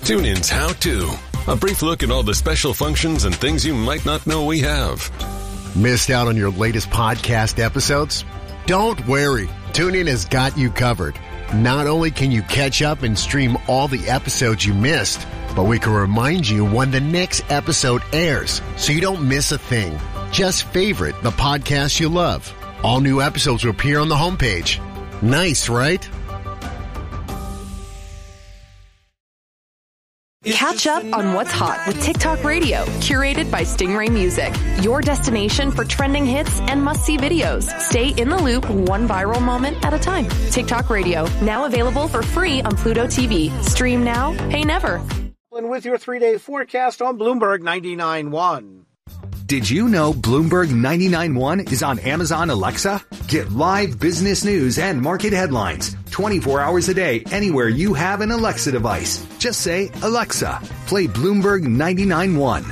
TuneIn's How To. A brief look at all the special functions and things you might not know we have. Missed out on your latest podcast episodes? Don't worry. TuneIn has got you covered. Not only can you catch up and stream all the episodes you missed, but we can remind you when the next episode airs so you don't miss a thing. Just favorite the podcast you love. All new episodes will appear on the homepage. Nice, right? Catch up on what's hot with TikTok Radio, curated by Stingray Music. Your destination for trending hits and must-see videos. Stay in the loop one viral moment at a time. TikTok Radio, now available for free on Pluto TV. Stream now, pay never. And with your 3-day forecast on Bloomberg 99.1. Did you know Bloomberg 99.1 is on Amazon Alexa? Get live business news and market headlines 24 hours a day anywhere you have an Alexa device. Just say, Alexa, play Bloomberg 99.1.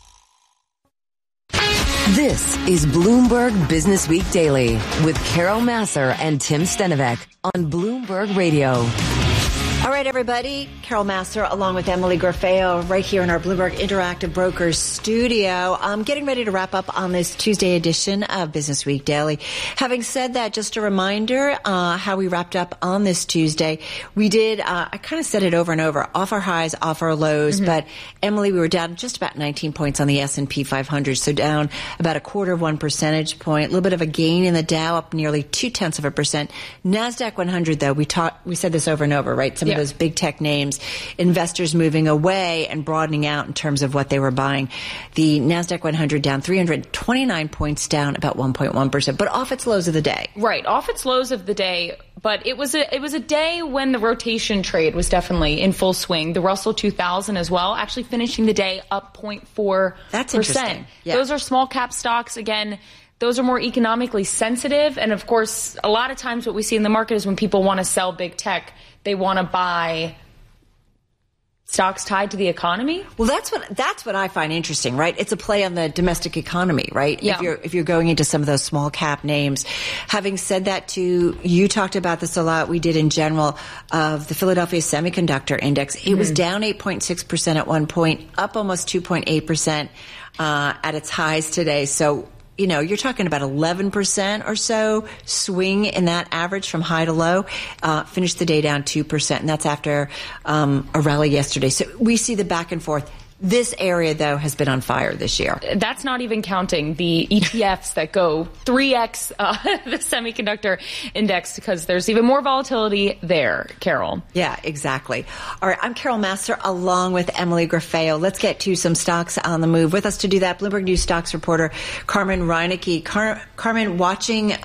This is Bloomberg Business Week Daily with Carol Massar and Tim Stenovec on Bloomberg Radio. All right, everybody. Carol Massar along with Emily Garfeo right here in our Bloomberg Interactive Brokers studio. I'm getting ready to wrap up on this Tuesday edition of Business Week Daily. Having said that, just a reminder how we wrapped up on this Tuesday. We did, I kind of said it over and over, off our highs, off our lows. Mm-hmm. But, Emily, we were down just about 19 points on the S&P 500, so down about 0.25 percentage point. A little bit of a gain in the Dow, up nearly 0.2%. NASDAQ 100, though, we said this over and over, right? Some of those big tech names, investors moving away and broadening out in terms of what they were buying. The NASDAQ 100 down 329 points, down about 1.1%, but off its lows of the day. Right, off its lows of the day. But it was a day when the rotation trade was definitely in full swing. The Russell 2000 as well, actually finishing the day up 0.4%. That's interesting. Yeah. Those are small cap stocks. Again, those are more economically sensitive. And of course, a lot of times what we see in the market is when people want to sell big tech, they want to buy stocks tied to the economy. Well, that's what I find interesting, right? It's a play on the domestic economy, right? Yeah. If you're going into some of those small cap names. Having said that, too, you talked about this a lot. We did in general of the Philadelphia Semiconductor Index. It was down 8.6% at one point, up almost 2.8% at its highs today. So, you know, you're talking about 11% or so swing in that average from high to low. Finished the day down 2%, and that's after a rally yesterday. So we see the back and forth. This area, though, has been on fire this year. That's not even counting the ETFs that go 3x the semiconductor index, because there's even more volatility there, Carol. Yeah, exactly. All right, I'm Carol Massar along with Emily Garfeo. Let's get to some stocks on the move. With us to do that, Bloomberg News stocks reporter Carmen Reinecke. Carmen, watching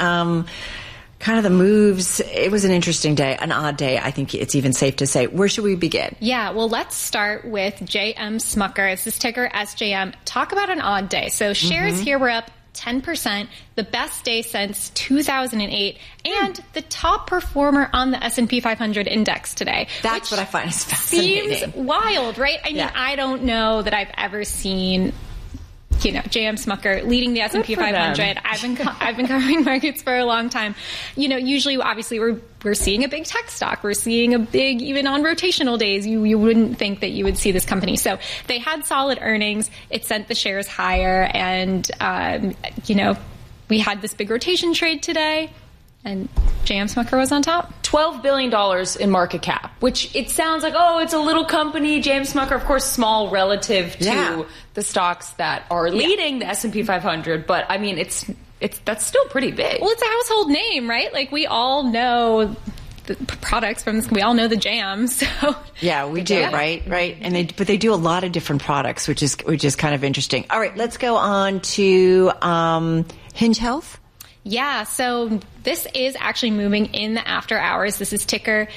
kind of the moves. It was an interesting day, an odd day, I think it's even safe to say. Where should we begin? Yeah, well, let's start with JM Smucker. It's this ticker SJM. Talk about an odd day. So shares here were up 10%, the best day since 2008, and the top performer on the S&P 500 index today. That's what I find is fascinating. Seems wild, right? I mean, I don't know that I've ever seen, you know, JM Smucker leading the S&P 500. I've been covering markets for a long time. You know, usually, obviously, we're seeing a big tech stock. We're seeing a big, even on rotational days, you wouldn't think that you would see this company. So they had solid earnings. It sent the shares higher, and you know, we had this big rotation trade today, and JM Smucker was on top. $12 billion in market cap, which it sounds like, oh, it's a little company. JM Smucker, of course, small relative to the stocks that are leading the S&P 500. But, I mean, that's still pretty big. Well, it's a household name, right? Like, we all know the products from this. We all know the jams. So yeah, we do, right? And but they do a lot of different products, which is kind of interesting. All right, let's go on to Hinge Health. Yeah, so this is actually moving in the after hours. This is ticker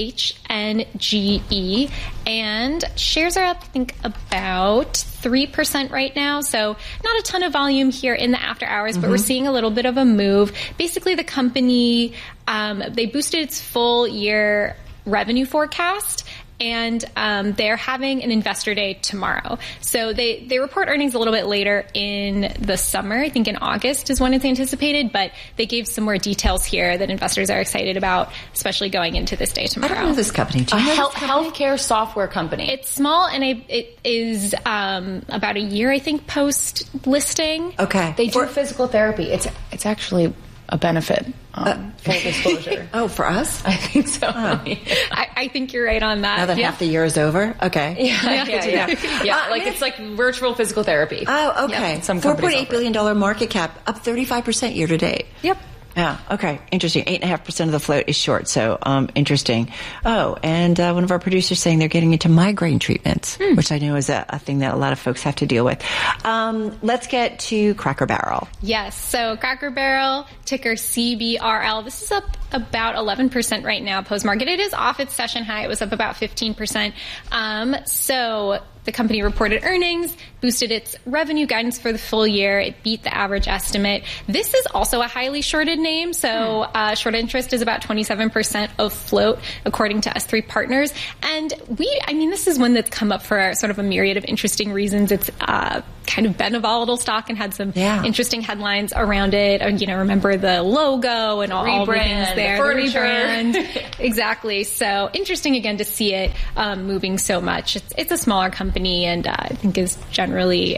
HNGE, and shares are up, I think, about 3% right now. So not a ton of volume here in the after hours, but we're seeing a little bit of a move. Basically, the company, they boosted its full year revenue forecast, and they're having an investor day tomorrow. So they report earnings a little bit later in the summer. I think in August is when it's anticipated, but they gave some more details here that investors are excited about, especially going into this day tomorrow. I don't know this company. Do you know this company? Healthcare software company. It's small, and it is about a year, I think, post-listing. Okay. They do physical therapy. It's actually a benefit. Full disclosure. Oh, for us? I think so. Oh. I think you're right on that. Now that half the year is over? Okay. Yeah. It's like virtual physical therapy. Oh, okay. Yeah, some $4.8 billion market cap, up 35% year to date. Yep. Yeah. Okay. Interesting. 8.5% of the float is short. So, interesting. Oh, and one of our producers saying they're getting into migraine treatments, which I know is a thing that a lot of folks have to deal with. Let's get to Cracker Barrel. Yes. So Cracker Barrel, ticker CBRL. This is up about 11% right now post-market. It is off its session high. It was up about 15%. So the company reported earnings, boosted its revenue guidance for the full year. It beat the average estimate. This is also a highly shorted name. So short interest is about 27% of float, according to S3 Partners. And this is one that's come up for sort of a myriad of interesting reasons. It's kind of been a volatile stock and had some interesting headlines around it. Remember the logo and all the things there. The furniture. Exactly. So interesting again to see it moving so much. It's a smaller company and I think is generally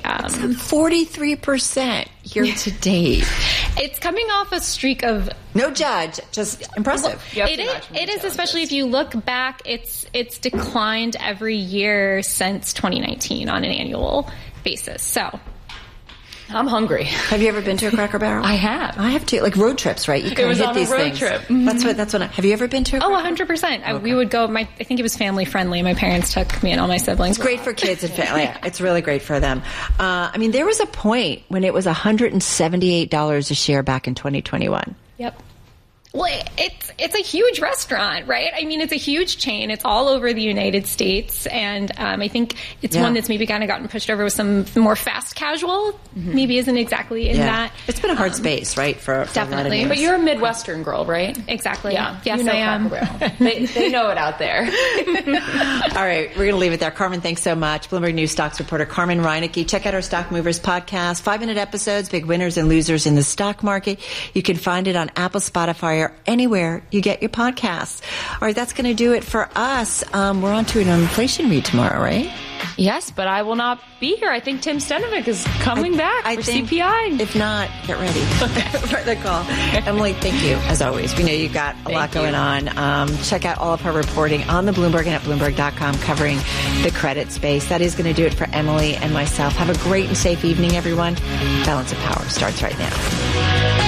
43% year to date. It's coming off a streak of no judge, just impressive. It is, especially if you look back. It's declined every year since 2019 on an annual basis. So. I'm hungry. Have you ever been to a Cracker Barrel? I have. I have too. Like road trips, right? You it was hit on these a road things. Trip. Mm-hmm. That's what. Have you ever been to a Cracker Barrel? 100%. Okay. We would go. I think it was family friendly. My parents took me and all my siblings. It's great for kids and family. Yeah, it's really great for them. There was a point when it was $178 a share back in 2021. Yep. Well, it's a huge restaurant, right? I mean, it's a huge chain. It's all over the United States. And I think it's one that's maybe kind of gotten pushed over with some more fast casual. Maybe isn't exactly in that. It's been a hard space, right? For definitely. A lot of years. But you're a Midwestern girl, right? Exactly. Yeah. Yes, I am. They know it out there. All right. We're going to leave it there. Carmen, thanks so much. Bloomberg News stocks reporter Carmen Reinecke. Check out our Stock Movers podcast. 5-minute episodes, big winners and losers in the stock market. You can find it on Apple, Spotify, or anywhere you get your podcasts. All right, that's going to do it for us. We're on to an inflation read tomorrow, right? Yes, but I will not be here. I think Tim Stenovic is coming back for CPI. If not, get ready for the call. Emily, thank you, as always. We know you've got a lot going on. Check out all of her reporting on the Bloomberg and at Bloomberg.com covering the credit space. That is going to do it for Emily and myself. Have a great and safe evening, everyone. Balance of Power starts right now.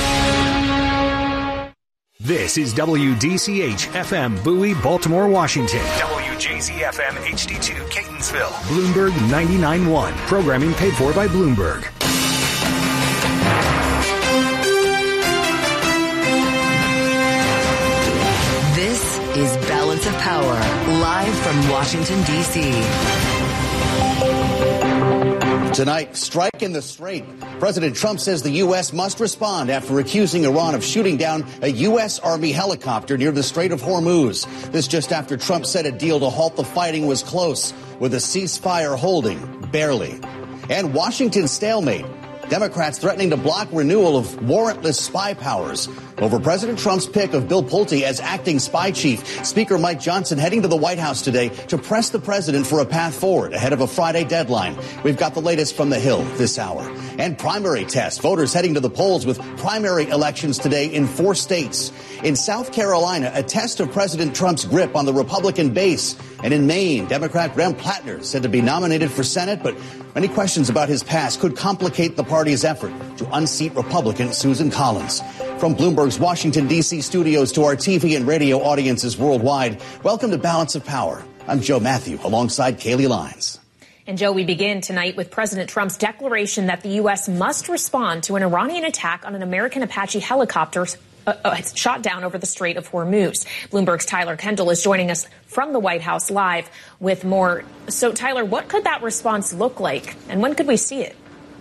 This is WDCH FM Bowie, Baltimore, Washington. WJZ FM HD2 Catonsville. Bloomberg 99.1. Programming paid for by Bloomberg. This is Balance of Power, live from Washington, D.C. Tonight, strike in the Strait. President Trump says the U.S. must respond after accusing Iran of shooting down a U.S. Army helicopter near the Strait of Hormuz. This just after Trump said a deal to halt the fighting was close, with a ceasefire holding barely. And Washington stalemate. Democrats threatening to block renewal of warrantless spy powers over President Trump's pick of Bill Pulte as acting spy chief. Speaker Mike Johnson heading to the White House today to press the president for a path forward ahead of a Friday deadline. We've got the latest from the Hill this hour. And primary test. Voters heading to the polls with primary elections today in 4 states. In South Carolina, a test of President Trump's grip on the Republican base. And in Maine, Democrat Graham Plattner said to be nominated for Senate, but many questions about his past could complicate the party's effort to unseat Republican Susan Collins. From Bloomberg's Washington, D.C. studios to our TV and radio audiences worldwide, welcome to Balance of Power. I'm Joe Matthew, alongside Kaylee Lyons. And Joe, we begin tonight with President Trump's declaration that the U.S. must respond to an Iranian attack on an American Apache helicopter shot down over the Strait of Hormuz. Bloomberg's Tyler Kendall is joining us from the White House live with more. So, Tyler, what could that response look like, and when could we see it?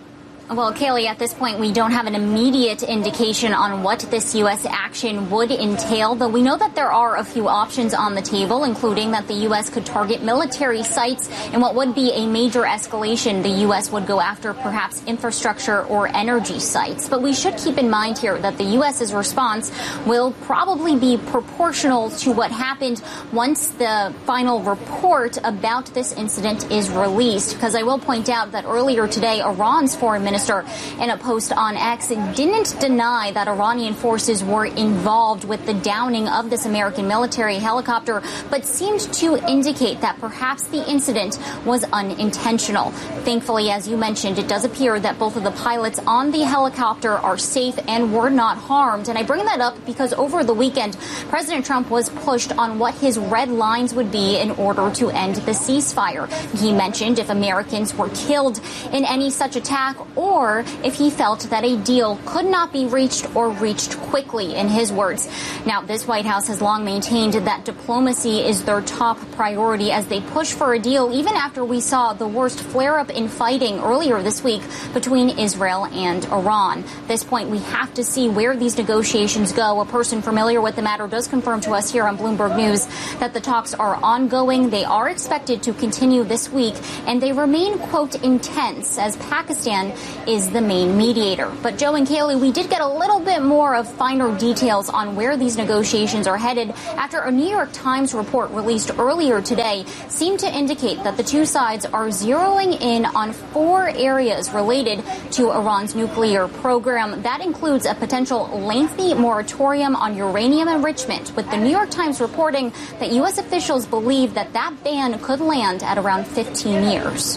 Well, Kaylee, at this point, we don't have an immediate indication on what this U.S. action would entail, though we know that there are a few options on the table, including that the U.S. could target military sites in what would be a major escalation. The U.S. would go after perhaps infrastructure or energy sites. But we should keep in mind here that the U.S.'s response will probably be proportional to what happened once the final report about this incident is released. Because I will point out that earlier today, Iran's foreign minister in a post on X didn't deny that Iranian forces were involved with the downing of this American military helicopter, but seemed to indicate that perhaps the incident was unintentional. Thankfully, as you mentioned, it does appear that both of the pilots on the helicopter are safe and were not harmed. And I bring that up because over the weekend, President Trump was pushed on what his red lines would be in order to end the ceasefire. He mentioned if Americans were killed in any such attack, or if he felt that a deal could not be reached or reached quickly, in his words. Now, this White House has long maintained that diplomacy is their top priority as they push for a deal, even after we saw the worst flare-up in fighting earlier this week between Israel and Iran. At this point, we have to see where these negotiations go. A person familiar with the matter does confirm to us here on Bloomberg News that the talks are ongoing. They are expected to continue this week, and they remain, quote, intense, as Pakistan is the main mediator. But Joe and Kaylee, we did get a little bit more of finer details on where these negotiations are headed after a New York Times report released earlier today seemed to indicate that the two sides are zeroing in on 4 areas related to Iran's nuclear program. That includes a potential lengthy moratorium on uranium enrichment, with the New York Times reporting that U.S. officials believe that ban could land at around 15 years.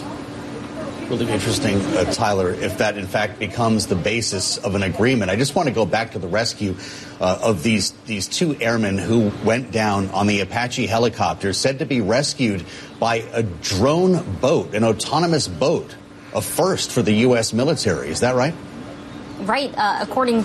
Really interesting, Tyler, if that in fact becomes the basis of an agreement. I just want to go back to the rescue of these 2 airmen who went down on the Apache helicopter, said to be rescued by a drone boat, an autonomous boat, a first for the U.S. military. Is that right? Right. According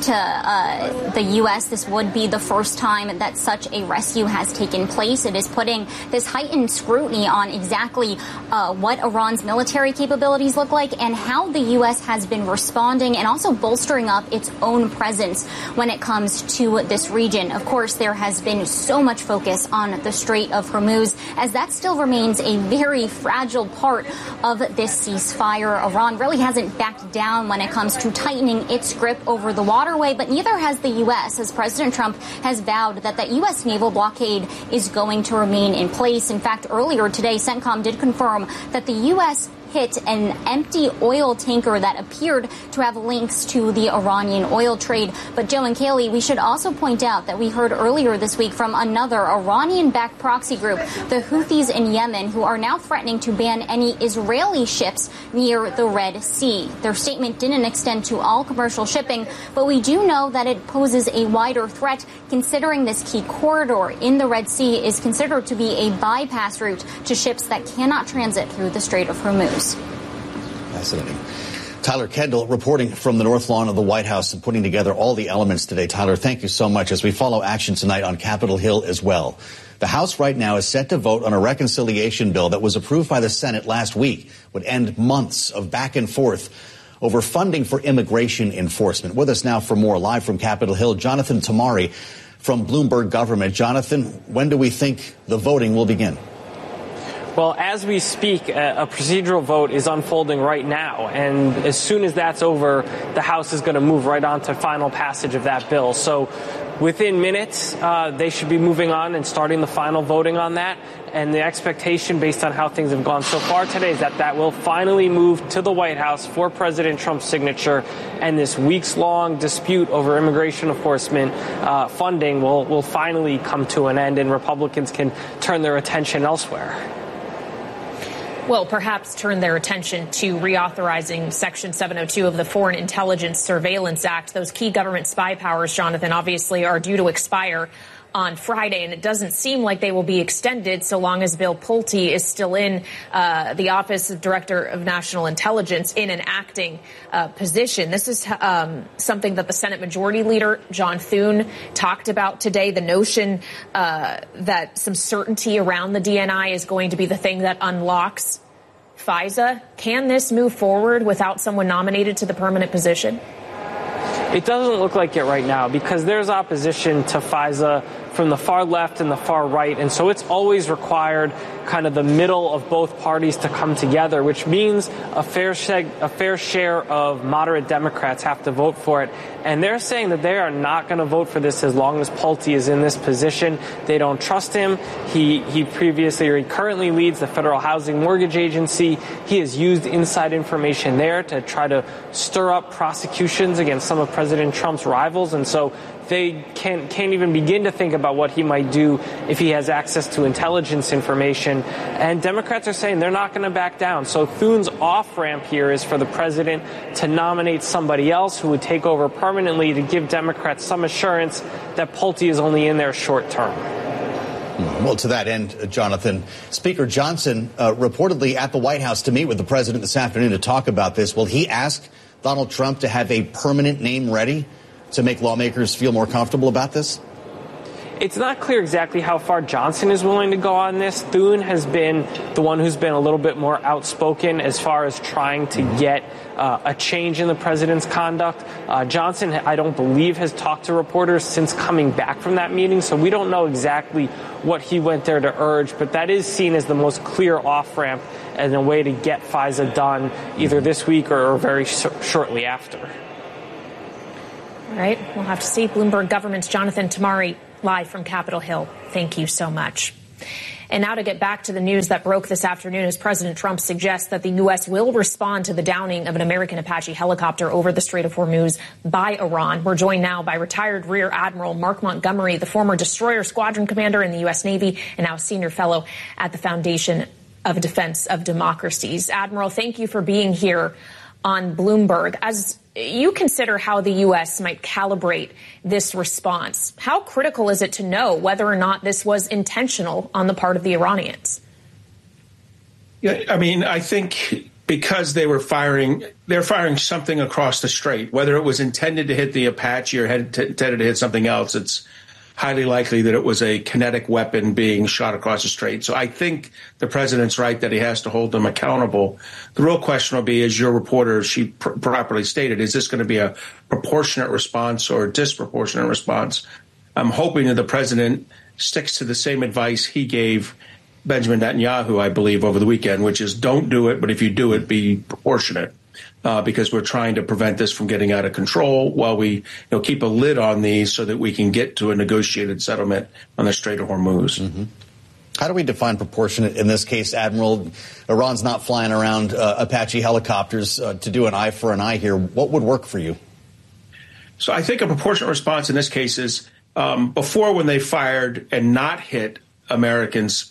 to the U.S., this would be the first time that such a rescue has taken place. It is putting this heightened scrutiny on exactly what Iran's military capabilities look like and how the U.S. has been responding and also bolstering up its own presence when it comes to this region. Of course, there has been so much focus on the Strait of Hormuz, as that still remains a very fragile part of this ceasefire. Iran really hasn't backed down when it comes to tightening its grip over the waterway, but neither has the U.S., as President Trump has vowed that that U.S. naval blockade is going to remain in place. In fact, earlier today, CENTCOM did confirm that the U.S. hit an empty oil tanker that appeared to have links to the Iranian oil trade. But Joe and Kaylee, we should also point out that we heard earlier this week from another Iranian-backed proxy group, the Houthis in Yemen, who are now threatening to ban any Israeli ships near the Red Sea. Their statement didn't extend to all commercial shipping, but we do know that it poses a wider threat, considering this key corridor in the Red Sea is considered to be a bypass route to ships that cannot transit through the Strait of Hormuz. Fascinating. Tyler Kendall reporting from the North Lawn of the White House and putting together all the elements today. Tyler, thank you so much as we follow action tonight on Capitol Hill as well. The House right now is set to vote on a reconciliation bill that was approved by the Senate last week, would end months of back and forth over funding for immigration enforcement. With us now for more, live from Capitol Hill, Jonathan Tamari from Bloomberg Government. Jonathan, when do we think the voting will begin? Well, as we speak, a procedural vote is unfolding right now. And as soon as that's over, the House is going to move right on to final passage of that bill. So within minutes, they should be moving on and starting the final voting on that. And the expectation, based on how things have gone so far today, is that that will finally move to the White House for President Trump's signature. And this weeks-long dispute over immigration enforcement funding will finally come to an end, and Republicans can turn their attention elsewhere. Well, perhaps turn their attention to reauthorizing Section 702 of the Foreign Intelligence Surveillance Act. Those key government spy powers, Jonathan, obviously are due to expire on Friday, and it doesn't seem like they will be extended so long as Bill Pulte is still in the Office of Director of National Intelligence in an acting position. This is something that the Senate Majority Leader, John Thune, talked about today, the notion that some certainty around the DNI is going to be the thing that unlocks FISA. Can this move forward without someone nominated to the permanent position? It doesn't look like it right now because there's opposition to FISA from the far left and the far right. And so it's always required kind of the middle of both parties to come together, which means a fair share of moderate Democrats have to vote for it. And they're saying that they are not going to vote for this as long as Pulte is in this position. They don't trust him. He currently leads the Federal Housing Mortgage Agency. He has used inside information there to try to stir up prosecutions against some of President Trump's rivals. And so they can't even begin to think about what he might do if he has access to intelligence information. And Democrats are saying they're not going to back down. So Thune's off-ramp here is for the president to nominate somebody else who would take over permanently to give Democrats some assurance that Pulte is only in there short term. Well, to that end, Jonathan, Speaker Johnson reportedly at the White House to meet with the president this afternoon to talk about this. Will he ask Donald Trump to have a permanent name ready to make lawmakers feel more comfortable about this? It's not clear exactly how far Johnson is willing to go on this. Thune has been the one who's been a little bit more outspoken as far as trying to get a change in the president's conduct. Johnson, I don't believe, has talked to reporters since coming back from that meeting, so we don't know exactly what he went there to urge, but that is seen as the most clear off-ramp and a way to get FISA done either this week or very shortly after. All right, we'll have to see. Bloomberg Government's Jonathan Tamari live from Capitol Hill. Thank you so much. And now to get back to the news that broke this afternoon as President Trump suggests that the U.S. will respond to the downing of an American Apache helicopter over the Strait of Hormuz by Iran. We're joined now by retired Rear Admiral Mark Montgomery, the former destroyer squadron commander in the U.S. Navy and now senior fellow at the Foundation of Defense of Democracies. Admiral, thank you for being here on Bloomberg. As you consider how the U.S. might calibrate this response, how critical is it to know whether or not this was intentional on the part of the Iranians? Yeah, I mean, I think because they're firing something across the strait, whether it was intended to hit the Apache or intended to hit something else, it's highly likely that it was a kinetic weapon being shot across the strait. So I think the president's right that he has to hold them accountable. The real question will be, as your reporter, she properly stated, is this going to be a proportionate response or a disproportionate response? I'm hoping that the president sticks to the same advice he gave Benjamin Netanyahu, I believe, over the weekend, which is don't do it, but if you do it, be proportionate. Because we're trying to prevent this from getting out of control while we keep a lid on these so that we can get to a negotiated settlement on the Strait of Hormuz. Mm-hmm. How do we define proportionate in this case, Admiral? Iran's not flying around Apache helicopters to do an eye for an eye here. What would work for you? So I think a proportionate response in this case is before, when they fired and not hit Americans'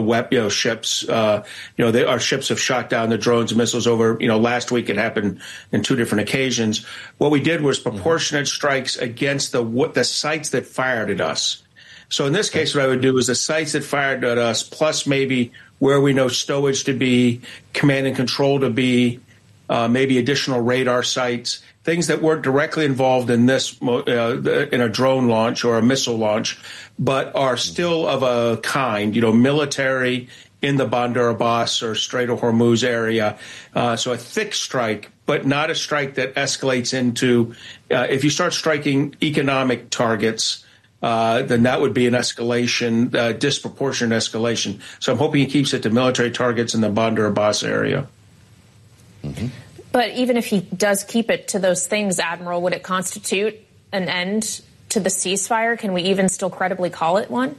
ships. Our ships have shot down the drones and missiles over. Last week it happened in 2 different occasions. What we did was proportionate strikes against the sites that fired at us. So in this case, what I would do is the sites that fired at us, plus maybe where we know stowage to be, command and control to be, maybe additional radar sites, things that weren't directly involved in this, in a drone launch or a missile launch, but are still of a kind, military in the Bandar Abbas or Strait of Hormuz area. So a thick strike, but not a strike that escalates into, if you start striking economic targets, then that would be an escalation, disproportionate escalation. So I'm hoping he keeps it to military targets in the Bandar Abbas area. Mm-hmm. But even if he does keep it to those things, Admiral, would it constitute an end to the ceasefire? Can we even still credibly call it one?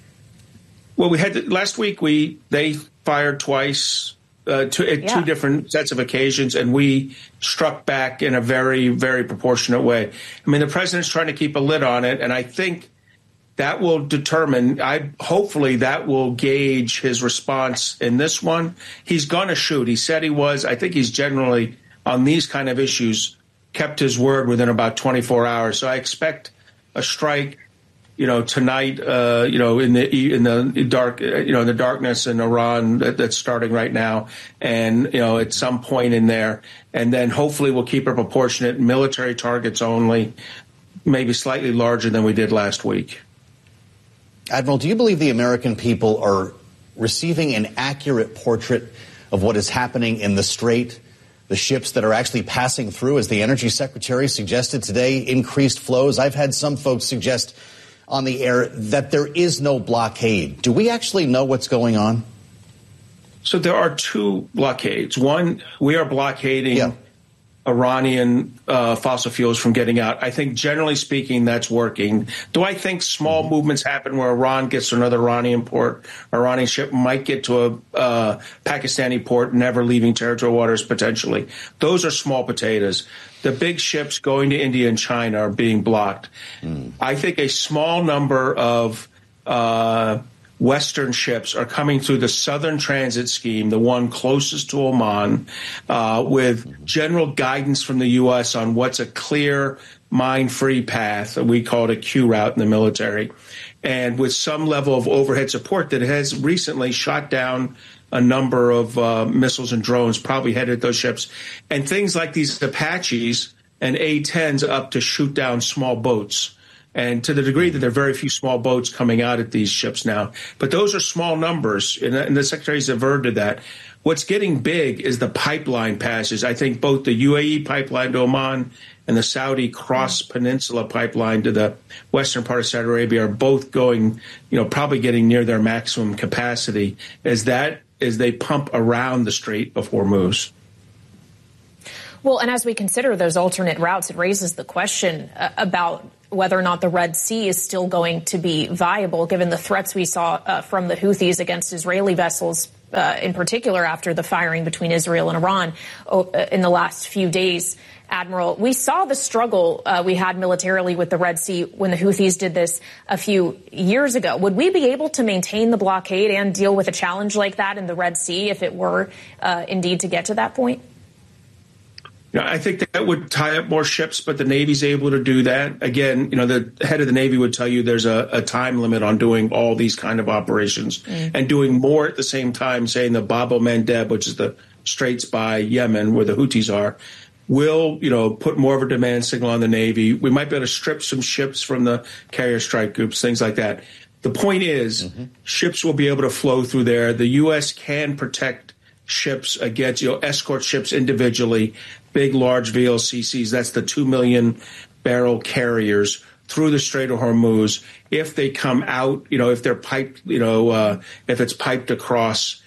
Well, we had last week. They fired twice, two different sets of occasions, and we struck back in a very, very proportionate way. I mean, the president's trying to keep a lid on it, and I think that will determine. Hopefully, that will gauge his response in this one. He's going to shoot. He said he was. I think he's generally on these kind of issues kept his word within about 24 hours. So I expect a strike, tonight, in the dark, in the darkness in Iran that's starting right now, and at some point in there, and then hopefully we'll keep it proportionate, military targets only, maybe slightly larger than we did last week. Admiral, do you believe the American people are receiving an accurate portrait of what is happening in the Strait. The ships that are actually passing through, as the Energy Secretary suggested today, increased flows. I've had some folks suggest on the air that there is no blockade. Do we actually know what's going on? So there are two blockades. One, we are blockading Iranian fossil fuels from getting out. I think, generally speaking, that's working. Do I think small movements happen where Iran gets to another Iranian port, Iranian ship might get to a Pakistani port, never leaving territorial waters potentially? Those are small potatoes. The big ships going to India and China are being blocked. I think a small number of Western ships are coming through the Southern Transit Scheme, the one closest to Oman, with general guidance from the U.S. on what's a clear, mine-free path. We call it a Q route in the military, and with some level of overhead support that has recently shot down a number of missiles and drones probably headed those ships, and things like these Apaches and A-10s up to shoot down small boats. And to the degree that there are very few small boats coming out at these ships now. But those are small numbers, and the Secretary's averted that. What's getting big is the pipeline passes. I think both the UAE pipeline to Oman and the Saudi cross-peninsula pipeline to the western part of Saudi Arabia are both going, probably getting near their maximum capacity as they pump around the Strait of Hormuz. Well, and as we consider those alternate routes, it raises the question about whether or not the Red Sea is still going to be viable, given the threats we saw from the Houthis against Israeli vessels, in particular after the firing between Israel and Iran in the last few days. Admiral, we saw the struggle we had militarily with the Red Sea when the Houthis did this a few years ago. Would we be able to maintain the blockade and deal with a challenge like that in the Red Sea if it were indeed to get to that point? I think that would tie up more ships, but the Navy's able to do that. Again, the head of the Navy would tell you there's a time limit on doing all these kind of operations and doing more at the same time, saying the Bab el-Mandeb, which is the straits by Yemen where the Houthis are, will, put more of a demand signal on the Navy. We might be able to strip some ships from the carrier strike groups, things like that. The point is, ships will be able to flow through there. The U.S. can protect ships against, escort ships individually, big, large VLCCs. That's the 2 million barrel carriers through the Strait of Hormuz. If they come out, if they're piped, if it's piped across,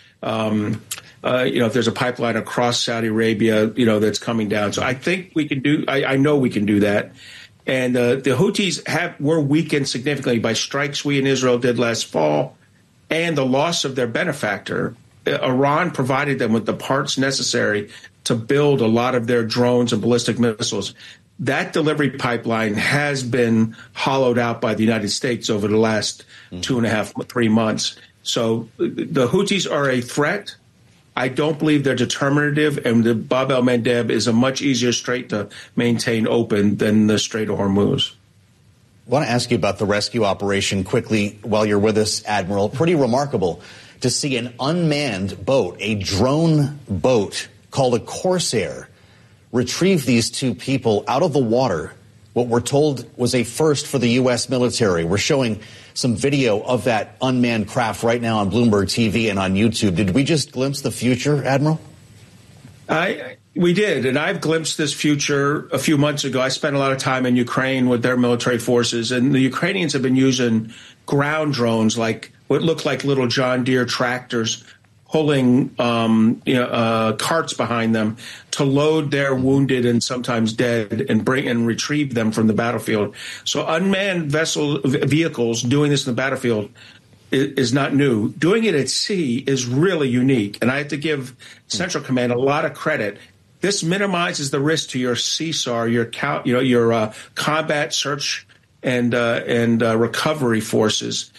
if there's a pipeline across Saudi Arabia, that's coming down. So I think we can do, I know we can do that. And the Houthis were weakened significantly by strikes we in Israel did last fall and the loss of their benefactor. Iran provided them with the parts necessary to build a lot of their drones and ballistic missiles. That delivery pipeline has been hollowed out by the United States over the last 2.5, 3 months. So the Houthis are a threat. I don't believe they're determinative, and the Bab el-Mandeb is a much easier strait to maintain open than the Strait of Hormuz. I want to ask you about the rescue operation quickly while you're with us, Admiral. Pretty remarkable to see an unmanned boat, a drone boat called a Corsair, retrieve these two people out of the water. What we're told was a first for the U.S. military. We're showing some video of that unmanned craft right now on Bloomberg TV and on YouTube. Did we just glimpse the future, Admiral? We did, and I've glimpsed this future a few months ago. I spent a lot of time in Ukraine with their military forces, and the Ukrainians have been using ground drones like what look like little John Deere tractors pulling carts behind them to load their wounded and sometimes dead and bring and retrieve them from the battlefield. So unmanned vehicles doing this in the battlefield is not new. Doing it at sea is really unique, and I have to give Central Command a lot of credit. This minimizes the risk to your CSAR, your combat search and recovery forces,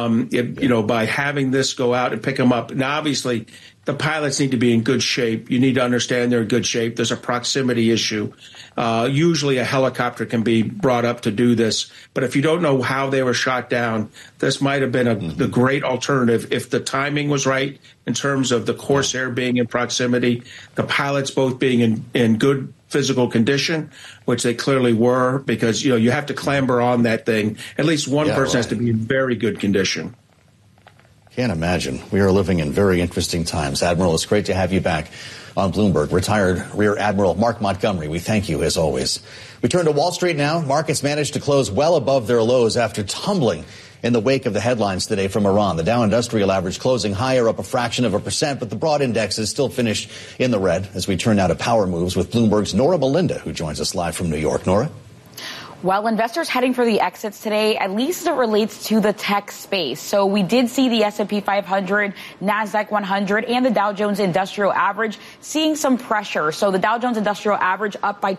by having this go out and pick them up. Now, obviously, the pilots need to be in good shape. You need to understand they're in good shape. There's a proximity issue. Usually a helicopter can be brought up to do this. But if you don't know how they were shot down, this might have been the great alternative if the timing was right in terms of the Corsair being in proximity, the pilots both being in good physical condition, which they clearly were, because you have to clamber on that thing. At least one person has to be in very good condition. Can't imagine. We are living in very interesting times. Admiral, it's great to have you back on Bloomberg. Retired Rear Admiral Mark Montgomery, we thank you as always. We turn to Wall Street now. Markets managed to close well above their lows after tumbling in the wake of the headlines today from Iran. The Dow Industrial Average closing higher, up 0.1%, but the broad indexes still finished in the red. As we turn now to power moves with Bloomberg's Nora Melinda, who joins us live from New York. Nora? Well, investors heading for the exits today, at least as it relates to the tech space. So we did see the S&P 500, NASDAQ 100, and the Dow Jones Industrial Average seeing some pressure. So the Dow Jones Industrial Average up by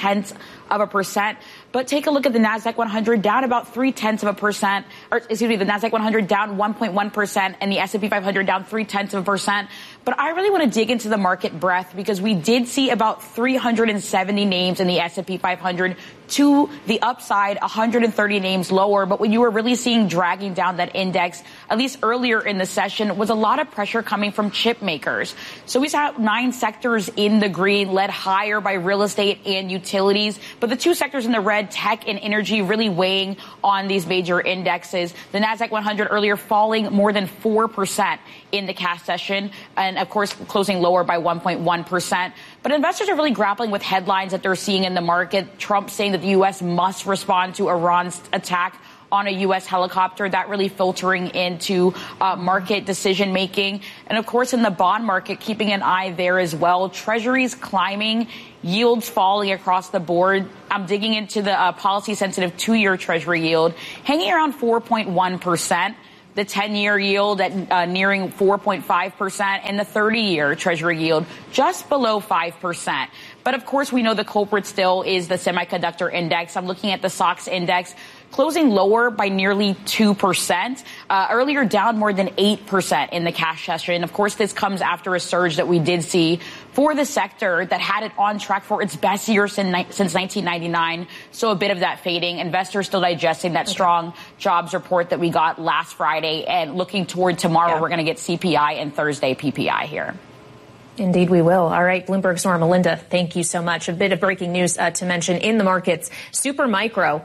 0.2%. But take a look at the NASDAQ 100 down about 0.3%, the NASDAQ 100 down 1.1%, and the S&P 500 down 0.3%. But I really want to dig into the market breadth because we did see about 370 names in the S&P 500 to the upside, 130 names lower. But what you were really seeing dragging down that index, at least earlier in the session, was a lot of pressure coming from chip makers. So we saw 9 sectors in the green, led higher by real estate and utilities. But the 2 sectors in the red, tech and energy, really weighing on these major indexes. The NASDAQ 100 earlier falling more than 4% in the cash session, and of course closing lower by 1.1%. But investors are really grappling with headlines that they're seeing in the market. Trump saying that the U.S. must respond to Iran's attack on a U.S. helicopter, that really filtering into market decision making. And of course, in the bond market, keeping an eye there as well. Treasuries climbing, yields falling across the board. I'm digging into the policy sensitive 2-year Treasury yield, hanging around 4.1%. The 10-year yield at nearing 4.5%, and the 30-year Treasury yield just below 5%. But of course, we know the culprit still is the semiconductor index. I'm looking at the SOX index, closing lower by nearly 2%, earlier down more than 8% in the cash session. Of course, this comes after a surge that we did see for the sector that had it on track for its best year since 1999. So a bit of that fading. Investors still digesting that strong jobs report that we got last Friday, and looking toward tomorrow, we're going to get CPI and Thursday PPI here. Indeed, we will. All right, Bloomberg's Nora Melinda, thank you so much. A bit of breaking news to mention in the markets. Supermicro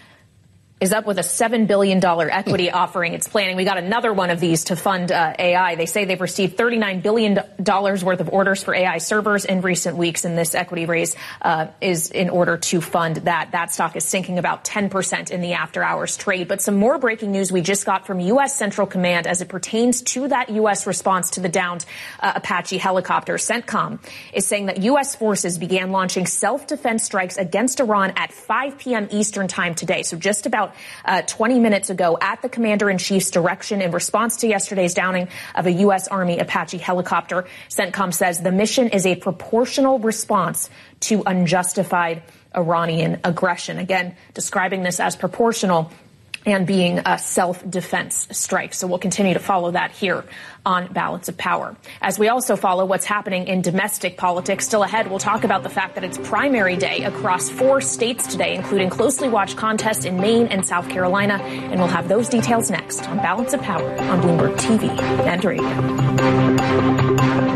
is up with a $7 billion equity offering it's planning. We got another one of these to fund AI. They say they've received $39 billion worth of orders for AI servers in recent weeks, and this equity raise is in order to fund that. That stock is sinking about 10% in the after-hours trade. But some more breaking news we just got from U.S. Central Command as it pertains to that U.S. response to the downed Apache helicopter. CENTCOM is saying that U.S. forces began launching self-defense strikes against Iran at 5 p.m. Eastern time today. So just about 20 minutes ago at the commander-in-chief's direction in response to yesterday's downing of a U.S. Army Apache helicopter. CENTCOM says the mission is a proportional response to unjustified Iranian aggression. Again, describing this as proportional and being a self-defense strike. So we'll continue to follow that here on Balance of Power. As we also follow what's happening in domestic politics. Still ahead, we'll talk about the fact that it's primary day across 4 states today, including closely watched contests in Maine and South Carolina. And we'll have those details next on Balance of Power on Bloomberg TV and radio.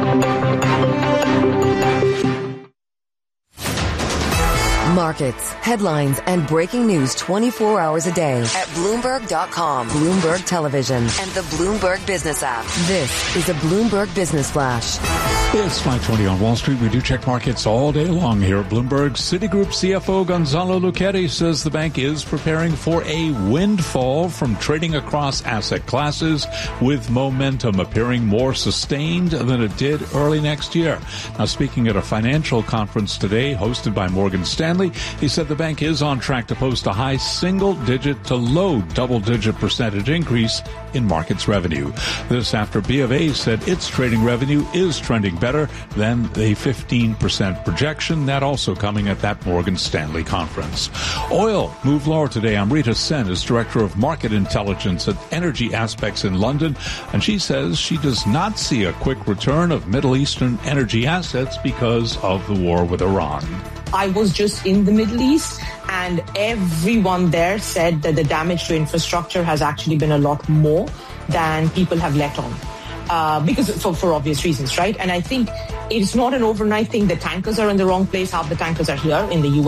Markets, headlines, and breaking news 24 hours a day at Bloomberg.com, Bloomberg Television, and the Bloomberg Business app. This is a Bloomberg Business Flash. It's 5:20 on Wall Street. We do check markets all day long here at Bloomberg. Citigroup CFO Gonzalo Luchetti says the bank is preparing for a windfall from trading across asset classes, with momentum appearing more sustained than it did early next year. Now, speaking at a financial conference today hosted by Morgan Stanley, he said the bank is on track to post a high single-digit to low double-digit percentage increase in markets revenue. This after B of A said its trading revenue is trending better than the 15% projection. That also coming at that Morgan Stanley conference. Oil moved lower today. Amrita Sen is Director of Market Intelligence at Energy Aspects in London, and she says she does not see a quick return of Middle Eastern energy assets because of the war with Iran. I was just in the Middle East, and everyone there said that the damage to infrastructure has actually been a lot more than people have let on. Because for obvious reasons, right? And I think it's not an overnight thing. The tankers are in the wrong place. Half the tankers are here in the U.S.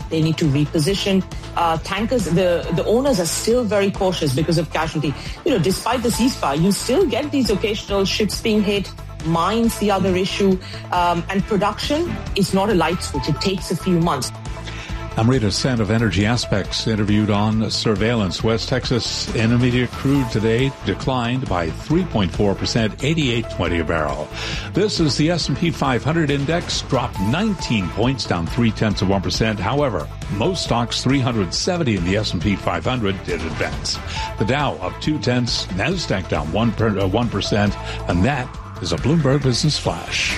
They need to reposition. Tankers, the owners are still very cautious because of casualty. Despite the ceasefire, you still get these occasional ships being hit. Mines, the other issue. And production is not a light switch. It takes a few months. Amrita Sen of Energy Aspects interviewed on Surveillance. West Texas Intermediate crude today declined by 3.4%, $88.20 a barrel. This is the S&P 500 index, dropped 19 points, down 0.3%. However, most stocks, 370 in the S&P 500, did advance. The Dow up 0.2, NASDAQ down 1%, and that is a Bloomberg Business Flash.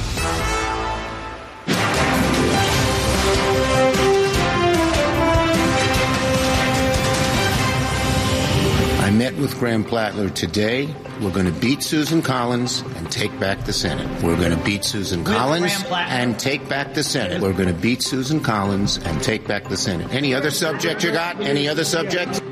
I met with Graham Plattner today. We're going to beat Susan Collins and take back the Senate. We're going to beat Susan Collins and take back the Senate. We're going to beat Susan Collins and take back the Senate. Any other subject you got? Any other subject?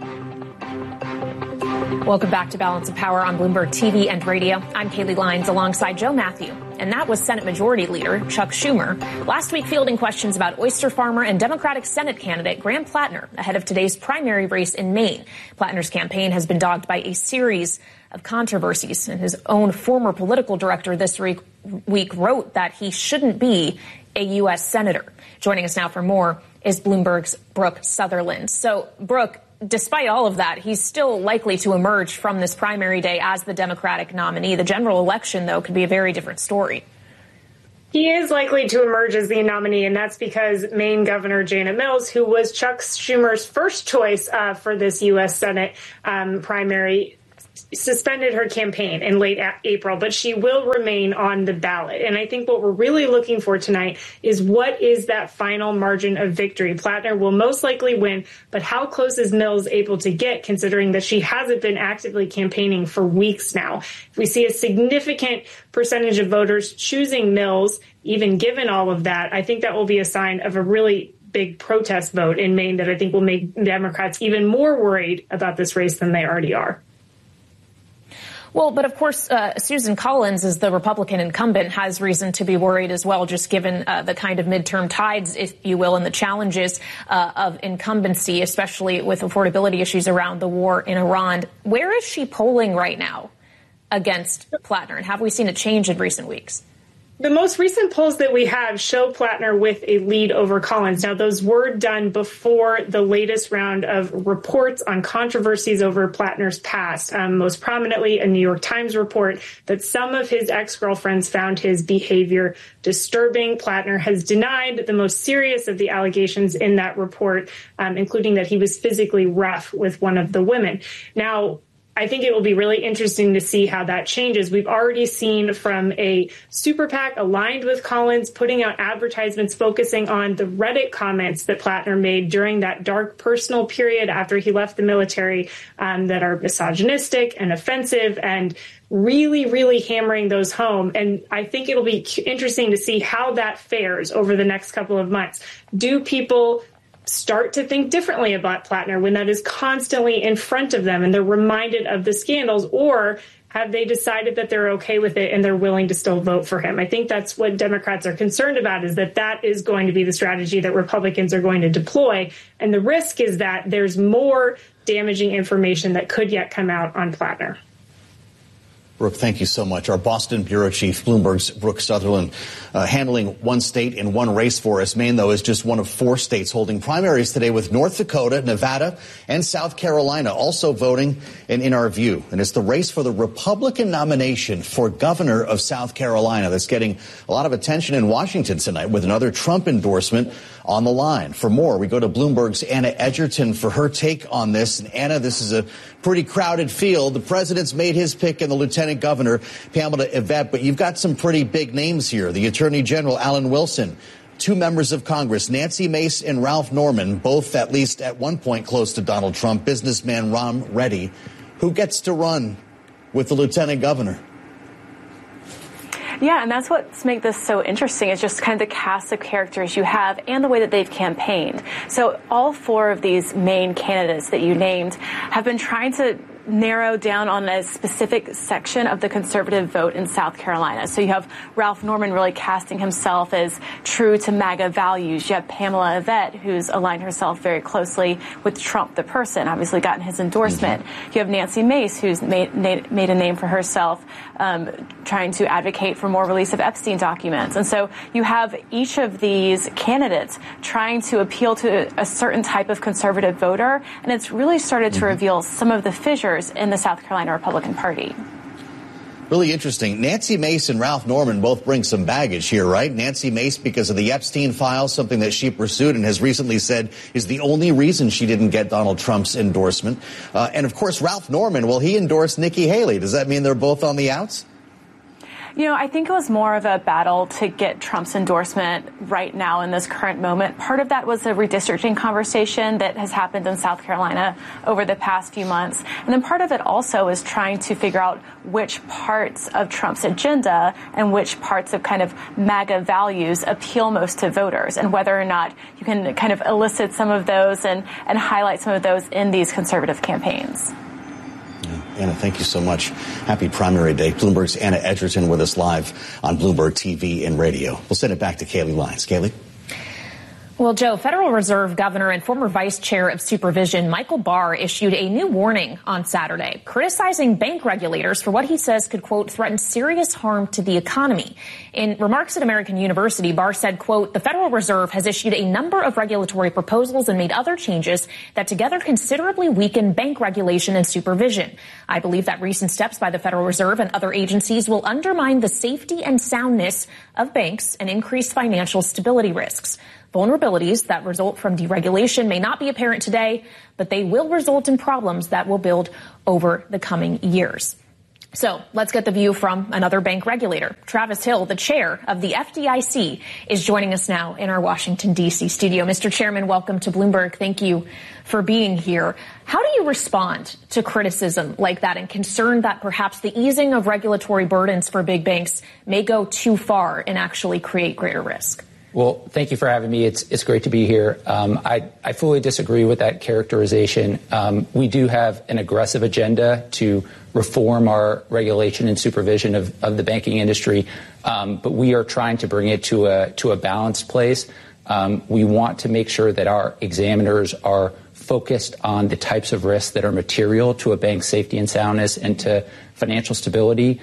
Welcome back to Balance of Power on Bloomberg TV and Radio. I'm Kaylee Lyons alongside Joe Matthew. And that was Senate Majority Leader Chuck Schumer last week fielding questions about oyster farmer and Democratic Senate candidate Graham Plattner ahead of today's primary race in Maine. Plattner's campaign has been dogged by a series of controversies, and his own former political director this week wrote that he shouldn't be a U.S. Senator. Joining us now for more is Bloomberg's Brooke Sutherland. So, Brooke, despite all of that, he's still likely to emerge from this primary day as the Democratic nominee. The general election, though, could be a very different story. He is likely to emerge as the nominee, and that's because Maine Governor Janet Mills, who was Chuck Schumer's first choice for this U.S. Senate primary, suspended her campaign in late April, but she will remain on the ballot. And I think what we're really looking for tonight is what is that final margin of victory? Plattner will most likely win, but how close is Mills able to get, considering that she hasn't been actively campaigning for weeks now? If we see a significant percentage of voters choosing Mills, even given all of that, I think that will be a sign of a really big protest vote in Maine that I think will make Democrats even more worried about this race than they already are. Well, but of course, Susan Collins, as the Republican incumbent, has reason to be worried as well, just given the kind of midterm tides, if you will, and the challenges of incumbency, especially with affordability issues around the war in Iran. Where is she polling right now against Plattner? And have we seen a change in recent weeks? The most recent polls that we have show Plattner with a lead over Collins. Now, those were done before the latest round of reports on controversies over Plattner's past. Most prominently, a New York Times report that some of his ex-girlfriends found his behavior disturbing. Plattner has denied the most serious of the allegations in that report, including that he was physically rough with one of the women. Now, I think it will be really interesting to see how that changes. We've already seen from a super PAC aligned with Collins putting out advertisements focusing on the Reddit comments that Plattner made during that dark personal period after he left the military that are misogynistic and offensive and really, really hammering those home. And I think it'll be interesting to see how that fares over the next couple of months. Do people start to think differently about Plattner when that is constantly in front of them and they're reminded of the scandals, or have they decided that they're okay with it and they're willing to still vote for him? I think that's what Democrats are concerned about, is that that is going to be the strategy that Republicans are going to deploy. And the risk is that there's more damaging information that could yet come out on Plattner. Brooke, thank you so much. Our Boston bureau chief, Bloomberg's Brooke Sutherland, handling one state in one race for us. Maine, though, is just one of 4 states holding primaries today, with North Dakota, Nevada, and South Carolina also voting in our view. And it's the race for the Republican nomination for governor of South Carolina that's getting a lot of attention in Washington tonight, with another Trump endorsement on the line. For more, we go to Bloomberg's Anna Edgerton for her take on this. And Anna, this is a pretty crowded field. The president's made his pick in the lieutenant governor, Pamela Yvette, but you've got some pretty big names here. The Attorney General, Alan Wilson, 2 members of Congress, Nancy Mace and Ralph Norman, both at least at one point close to Donald Trump, businessman Ron Reddy. Who gets to run with the lieutenant governor? Yeah, and that's what's made this so interesting, is just kind of the cast of characters you have and the way that they've campaigned. So all 4 of these main candidates that you named have been trying to narrow down on a specific section of the conservative vote in South Carolina. So you have Ralph Norman really casting himself as true to MAGA values. You have Pamela Yvette, who's aligned herself very closely with Trump, the person, obviously gotten his endorsement. You have Nancy Mace, who's made a name for herself, trying to advocate for more release of Epstein documents. And so you have each of these candidates trying to appeal to a certain type of conservative voter, and it's really started to reveal some of the fissures in the South Carolina Republican Party. Really interesting. Nancy Mace and Ralph Norman both bring some baggage here, right? Nancy Mace because of the Epstein files, something that she pursued and has recently said is the only reason she didn't get Donald Trump's endorsement. And, of course, Ralph Norman, well, he endorsed Nikki Haley. Does that mean they're both on the outs? You know, I think it was more of a battle to get Trump's endorsement right now in this current moment. Part of that was the redistricting conversation that has happened in South Carolina over the past few months. And then part of it also is trying to figure out which parts of Trump's agenda and which parts of kind of MAGA values appeal most to voters, and whether or not you can kind of elicit some of those and highlight some of those in these conservative campaigns. Anna, thank you so much. Happy primary day. Bloomberg's Anna Edgerton with us live on Bloomberg TV and radio. We'll send it back to Kaylee Lyons. Kaylee? Well, Joe, Federal Reserve Governor and former Vice Chair of Supervision Michael Barr issued a new warning on Saturday, criticizing bank regulators for what he says could, quote, threaten serious harm to the economy. In remarks at American University, Barr said, quote, the Federal Reserve has issued a number of regulatory proposals and made other changes that together considerably weaken bank regulation and supervision. I believe that recent steps by the Federal Reserve and other agencies will undermine the safety and soundness of banks and increase financial stability risks. Vulnerabilities that result from deregulation may not be apparent today, but they will result in problems that will build over the coming years. So let's get the view from another bank regulator. Travis Hill, the chair of the FDIC, is joining us now in our Washington, D.C. studio. Mr. Chairman, welcome to Bloomberg. Thank you for being here. How do you respond to criticism like that and concern that perhaps the easing of regulatory burdens for big banks may go too far and actually create greater risk? Well, thank you for having me. It's great to be here. I fully disagree with that characterization. We do have an aggressive agenda to reform our regulation and supervision of the banking industry, but we are trying to bring it to a balanced place. We want to make sure that our examiners are focused on the types of risks that are material to a bank's safety and soundness and to financial stability.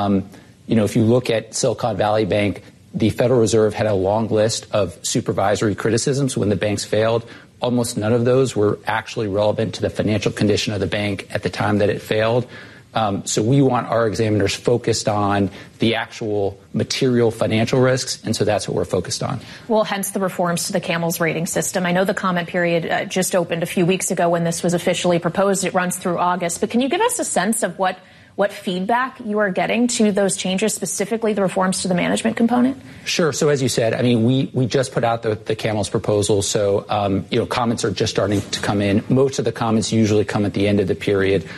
If you look at Silicon Valley Bank, the Federal Reserve had a long list of supervisory criticisms when the banks failed. Almost none of those were actually relevant to the financial condition of the bank at the time that it failed. So we want our examiners focused on the actual material financial risks, and so that's what we're focused on. Well, hence the reforms to the CAMELS rating system. I know the comment period just opened a few weeks ago when this was officially proposed. It runs through August. But can you give us a sense of what feedback you are getting to those changes, specifically the reforms to the management component? Sure. So as you said, I mean, we just put out the CAMELS proposal. So, comments are just starting to come in. Most of the comments usually come at the end of the period.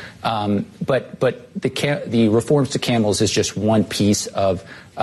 But the reforms to CAMELS is just one piece of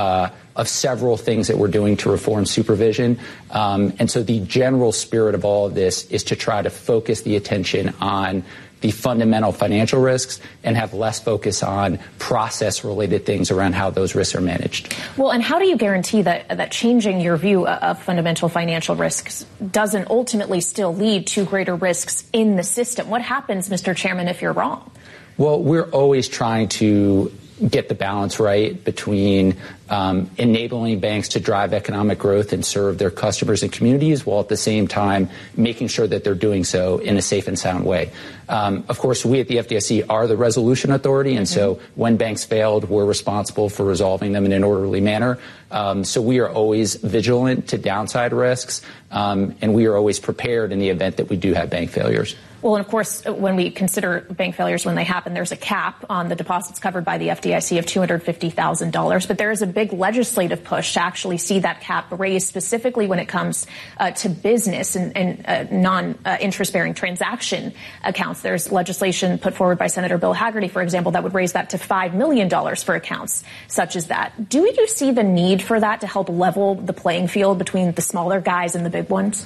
several things that we're doing to reform supervision. And so the general spirit of all of this is to try to focus the attention on the fundamental financial risks and have less focus on process-related things around how those risks are managed. Well, and how do you guarantee that changing your view of fundamental financial risks doesn't ultimately still lead to greater risks in the system? What happens, Mr. Chairman, if you're wrong? Well, we're always trying to get the balance right between enabling banks to drive economic growth and serve their customers and communities, while at the same time making sure that they're doing so in a safe and sound way. Of course, we at the FDIC are the resolution authority, and so when banks failed, we're responsible for resolving them in an orderly manner. So we are always vigilant to downside risks, and we are always prepared in the event that we do have bank failures. Well, and of course, when we consider bank failures when they happen, there's a cap on the deposits covered by the FDIC of $250,000. But there is a big legislative push to actually see that cap raised, specifically when it comes to business and non-interest-bearing transaction accounts. There's legislation put forward by Senator Bill Hagerty, for example, that would raise that to $5 million for accounts such as that. Do you see the need for that to help level the playing field between the smaller guys and the big ones?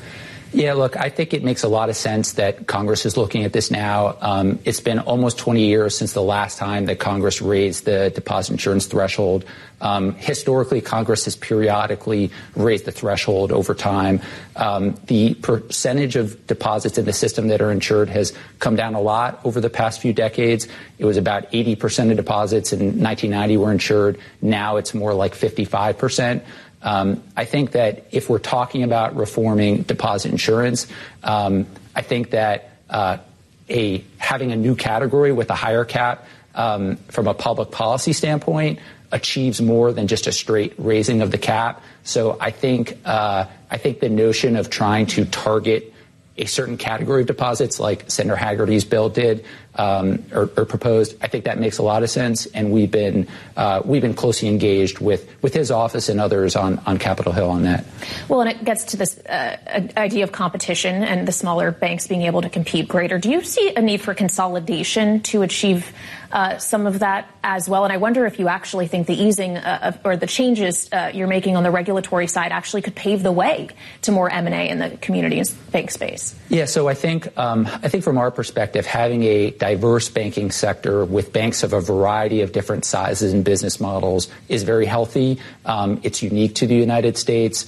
Yeah, look, I think it makes a lot of sense that Congress is looking at this now. It's been almost 20 years since the last time that Congress raised the deposit insurance threshold. Historically, Congress has periodically raised the threshold over time. The percentage of deposits in the system that are insured has come down a lot over the past few decades. It was about 80% of deposits in 1990 were insured. Now it's more like 55%. I think that if we're talking about reforming deposit insurance, I think that having a new category with a higher cap from a public policy standpoint achieves more than just a straight raising of the cap. So I think the notion of trying to target a certain category of deposits, like Senator Hagerty's bill did or proposed, I think that makes a lot of sense. And we've been closely engaged with his office and others on Capitol Hill on that. Well, and it gets to this idea of competition and the smaller banks being able to compete greater. Do you see a need for consolidation to achieve some of that as well? And I wonder if you actually think the easing or the changes you're making on the regulatory side actually could pave the way to more M&A in the community and bank space. Yeah, so I think from our perspective, having a diverse banking sector with banks of a variety of different sizes and business models is very healthy. It's unique to the United States.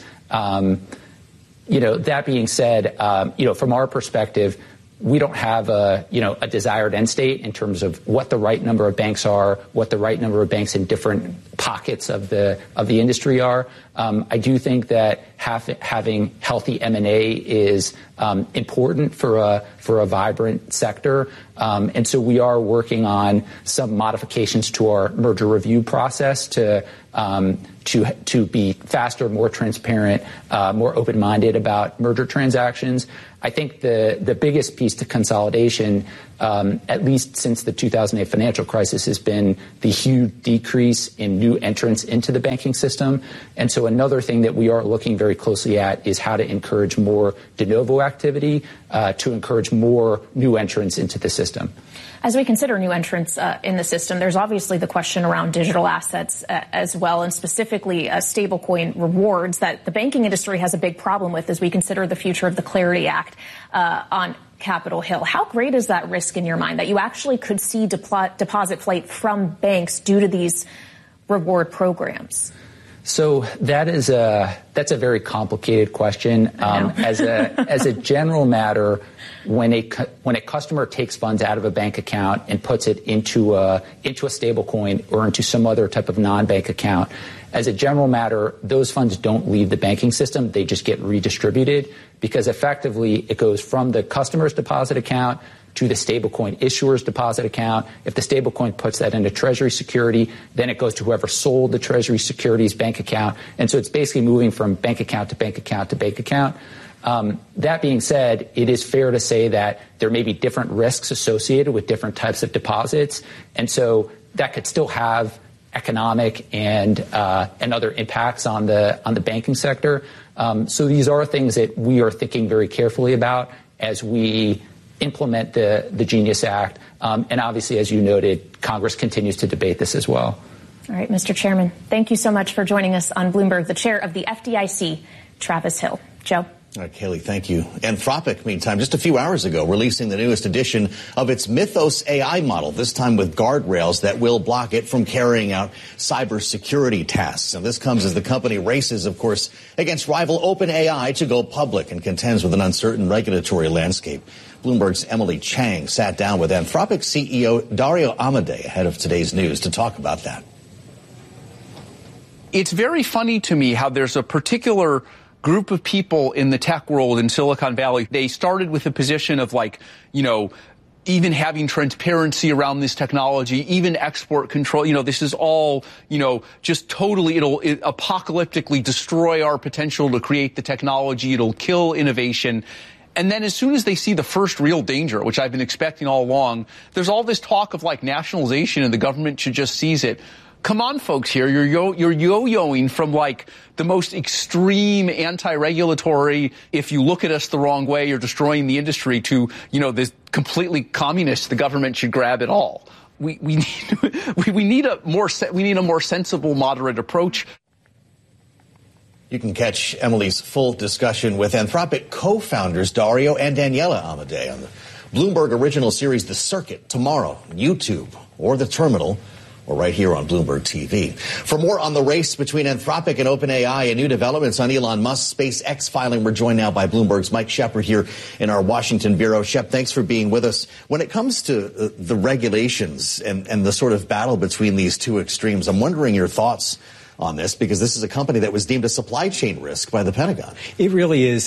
That being said, from our perspective, we don't have a desired end state in terms of what the right number of banks are, what the right number of banks in different pockets of the industry are. I do think that having healthy M&A is important for a vibrant sector, and so we are working on some modifications to our merger review process to be faster, more transparent, more open-minded about merger transactions. I think the biggest piece to consolidation, at least since the 2008 financial crisis, has been the huge decrease in new entrants into the banking system. And so another thing that we are looking very closely at is how to encourage more de novo activity to encourage more new entrants into the system. As we consider new entrants in the system, there's obviously the question around digital assets as well, and specifically stablecoin rewards that the banking industry has a big problem with as we consider the future of the Clarity Act on Capitol Hill. How great is that risk in your mind that you actually could see deposit flight from banks due to these reward programs? So that's a very complicated question. As a general matter, when a customer takes funds out of a bank account and puts it into a stable coin or into some other type of non-bank account, as a general matter, those funds don't leave the banking system. They just get redistributed because effectively it goes from the customer's deposit account to the stablecoin issuer's deposit account. If the stablecoin puts that into Treasury security, then it goes to whoever sold the Treasury securities bank account. And so it's basically moving from bank account to bank account to bank account. That being said, it is fair to say that there may be different risks associated with different types of deposits. And so that could still have economic and other impacts on the banking sector. So these are things that we are thinking very carefully about as we implement the Genius Act. And obviously, as you noted, Congress continues to debate this as well. All right, Mr. Chairman, thank you so much for joining us on Bloomberg. The chair of the FDIC, Travis Hill. Joe. All right, Kaylee, thank you. Anthropic, meantime, just a few hours ago, releasing the newest edition of its Mythos AI model, this time with guardrails that will block it from carrying out cybersecurity tasks. And this comes as the company races, of course, against rival OpenAI to go public and contends with an uncertain regulatory landscape. Bloomberg's Emily Chang sat down with Anthropic CEO Dario Amodei ahead of today's news to talk about that. It's very funny to me how there's a particular group of people in the tech world in Silicon Valley. They started with a position of even having transparency around this technology, even export control. This is all, just totally, it'll apocalyptically destroy our potential to create the technology. It'll kill innovation. And then as soon as they see the first real danger, which I've been expecting all along, there's all this talk of nationalization and the government should just seize it. Come on, folks here. You're yo-yoing from the most extreme anti-regulatory, if you look at us the wrong way, you're destroying the industry, to, this completely communist, the government should grab it all. We need a more sensible, moderate approach. You can catch Emily's full discussion with Anthropic co-founders Dario and Daniela Amadei on the Bloomberg original series The Circuit tomorrow, YouTube or The Terminal, or right here on Bloomberg TV. For more on the race between Anthropic and OpenAI and new developments on Elon Musk's SpaceX filing, we're joined now by Bloomberg's Mike Shepard here in our Washington bureau. Shep, thanks for being with us. When it comes to the regulations and the sort of battle between these two extremes, I'm wondering your thoughts on this, because this is a company that was deemed a supply chain risk by the Pentagon. It really is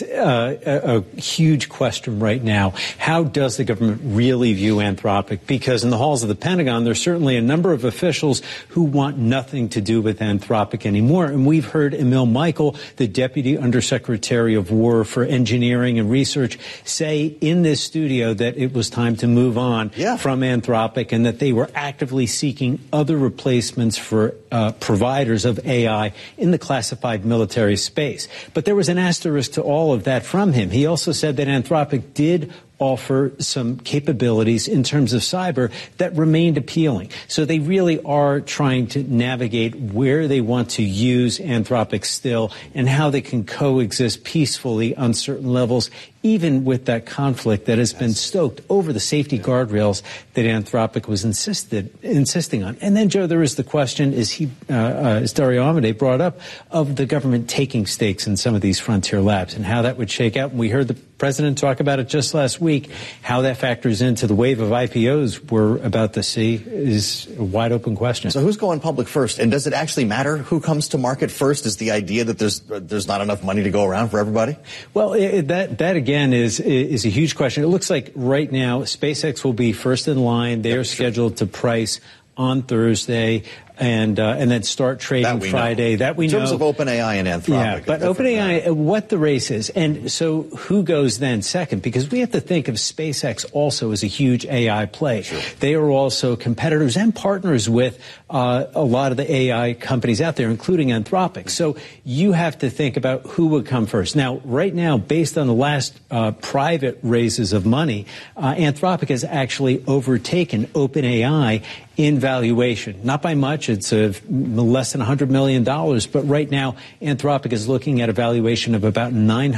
a huge question right now. How does the government really view Anthropic? Because in the halls of the Pentagon, there's certainly a number of officials who want nothing to do with Anthropic anymore. And we've heard Emil Michael, the Deputy Undersecretary of War for Engineering and Research, say in this studio that it was time to move on from Anthropic and that they were actively seeking other replacements for providers of AI in the classified military space. But there was an asterisk to all of that from him. He also said that Anthropic did offer some capabilities in terms of cyber that remained appealing. So they really are trying to navigate where they want to use Anthropic still and how they can coexist peacefully on certain levels, even with that conflict that has been stoked over the safety guardrails that Anthropic was insisting on. And then, Joe, there is the question, as Dario Amadei brought up, of the government taking stakes in some of these frontier labs and how that would shake out. And we heard the president talk about it just last week. How that factors into the wave of IPOs we're about to see is a wide open question. So who's going public first? And does it actually matter who comes to market first? Is the idea that there's not enough money to go around for everybody? Well, that again is a huge question. It looks like right now SpaceX will be first in line. They are scheduled to price on Thursday and then start trading Friday. That we know. In terms of OpenAI and Anthropic. Yeah, but OpenAI, what the race is. And so who goes then second? Because we have to think of SpaceX also as a huge AI play. Sure. They are also competitors and partners with a lot of the AI companies out there, including Anthropic. So you have to think about who would come first. Now, right now, based on the last private raises of money, Anthropic has actually overtaken OpenAI in valuation. Not by much. It's less than $100 million. But right now, Anthropic is looking at a valuation of about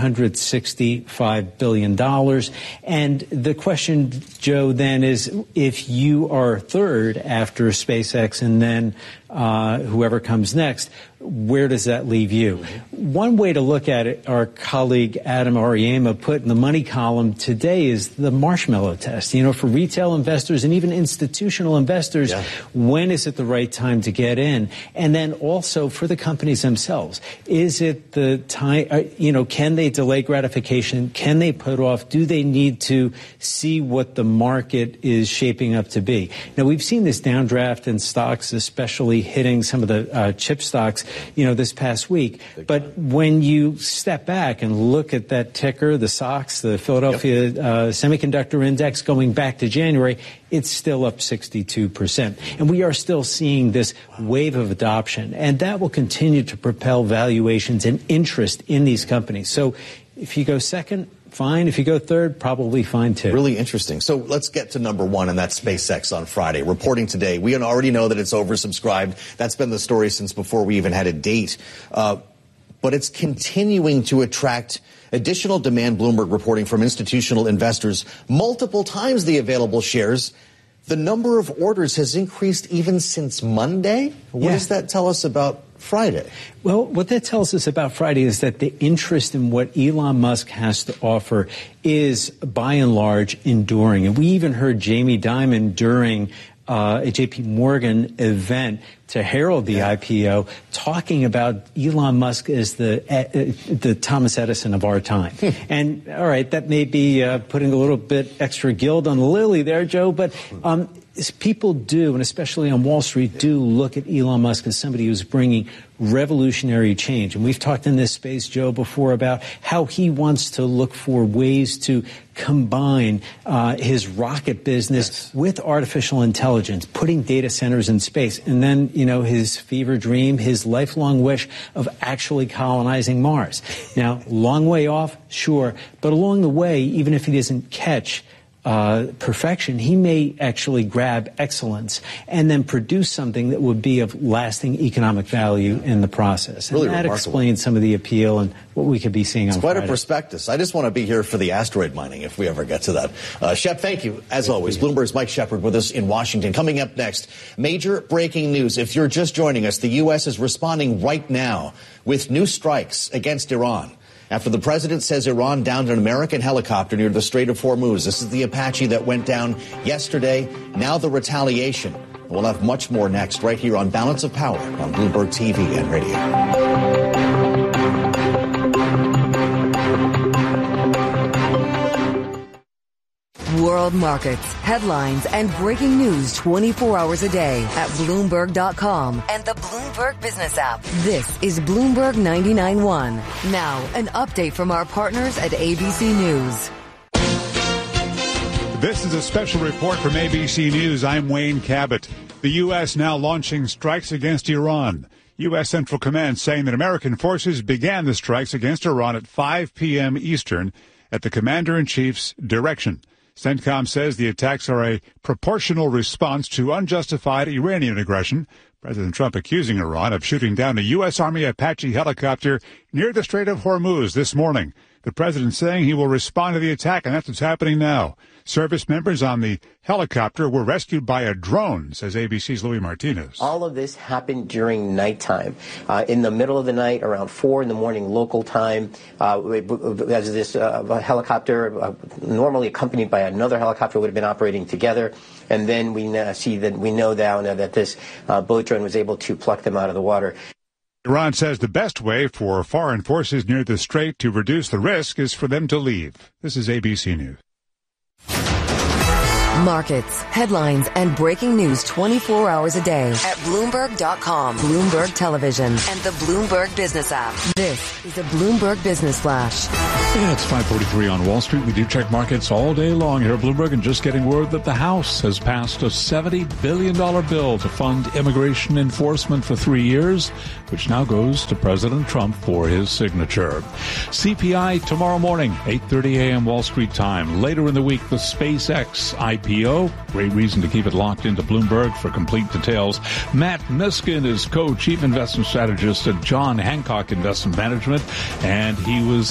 $965 billion. And the question, Joe, then is if you are third after SpaceX and then whoever comes next, where does that leave you? One way to look at it, our colleague Adam Ariema put in the money column today, is the marshmallow test. You know, for retail investors and even institutional investors, when is it the right time to get in? And then also for the companies themselves, is it the time, can they delay gratification? Can they put off? Do they need to see what the market is shaping up to be? Now, we've seen this downdraft in stocks, especially hitting some of the chip stocks, this past week. But when you step back and look at that ticker, the SOX, the Philadelphia Semiconductor Index, going back to January, it's still up 62%. And we are still seeing this wave of adoption. And that will continue to propel valuations and interest in these companies. So if you go second, fine. If you go third, probably fine too. Really interesting. So let's get to number one, and that's SpaceX on Friday. Reporting today, we already know that it's oversubscribed. That's been the story since before we even had a date. But it's continuing to attract additional demand, Bloomberg reporting, from institutional investors. Multiple times the available shares. The number of orders has increased even since Monday. What does that tell us about Friday? Well, what that tells us about Friday is that the interest in what Elon Musk has to offer is, by and large, enduring. And we even heard Jamie Dimon during a J.P. Morgan event to herald the IPO, talking about Elon Musk as the Thomas Edison of our time. And, all right, that may be putting a little bit extra gild on the lily there, Joe, but people do, and especially on Wall Street, do look at Elon Musk as somebody who's bringing revolutionary change. And we've talked in this space, Joe, before about how he wants to look for ways to combine his rocket business with artificial intelligence, putting data centers in space, and then, his fever dream, his lifelong wish of actually colonizing Mars. Now, long way off, sure, but along the way, even if he doesn't catch perfection. He may actually grab excellence and then produce something that would be of lasting economic value in the process. And really that remarkable. Explains some of the appeal and what we could be seeing on It's quite Friday. a prospectus. I just want to be here for the asteroid mining if we ever get to that. Shep, thank you. As always, Bloomberg's Mike Shepard with us in Washington. Coming up next, major breaking news. If you're just joining us, the U.S. is responding right now with new strikes against Iran. After the president says Iran downed an American helicopter near the Strait of Hormuz. This is the Apache that went down yesterday. Now the retaliation. We'll have much more next right here on Balance of Power on Bloomberg TV and radio. World markets, headlines, and breaking news 24 hours a day at Bloomberg.com and the Bloomberg Business app. This is Bloomberg 99.1. Now, an update from our partners at ABC News. This is a special report from ABC News. I'm Wayne Cabot. The U.S. now launching strikes against Iran. U.S. Central Command saying that American forces began the strikes against Iran at 5 p.m. Eastern at the Commander-in-Chief's direction. CENTCOM says the attacks are a proportional response to unjustified Iranian aggression. President Trump accusing Iran of shooting down a U.S. Army Apache helicopter near the Strait of Hormuz this morning. The president saying he will respond to the attack, and that's what's happening now. Service members on the helicopter were rescued by a drone, says ABC's Louis Martinez. All of this happened during nighttime. In the middle of the night, around 4 in the morning local time, as this helicopter, normally accompanied by another helicopter, would have been operating together. And then we know now that this boat drone was able to pluck them out of the water. Iran says the best way for foreign forces near the strait to reduce the risk is for them to leave. This is ABC News. Markets, headlines, and breaking news 24 hours a day at Bloomberg.com, Bloomberg Television, and the Bloomberg Business app. This is a Bloomberg Business Flash. Yeah, it's 5:43 on Wall Street. We do check markets all day long here at Bloomberg, and just getting word that the House has passed a $70 billion bill to fund immigration enforcement for 3 years, which now goes to President Trump for his signature. CPI tomorrow morning, 8:30 a.m. Wall Street time. Later in the week, the SpaceX IPO. Great reason to keep it locked into Bloomberg for complete details. Matt Miskin is co-chief investment strategist at John Hancock Investment Management, and he was